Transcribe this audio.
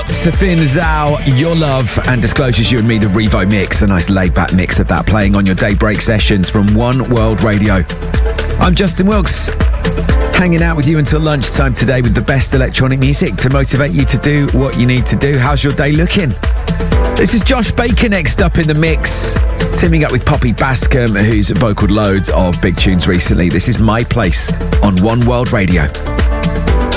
Safin Zhao, Your Love, and Disclosure's You and Me, the Revo mix, a nice laid-back mix of that playing on your daybreak sessions from One World Radio. I'm Justin Wilkes, hanging out with you until lunchtime today with the best electronic music to motivate you to do what you need to do. How's your day looking? This is Josh Baker next up in the mix, teaming up with Poppy Bascom, who's vocaled loads of big tunes recently. This is My Place on One World Radio.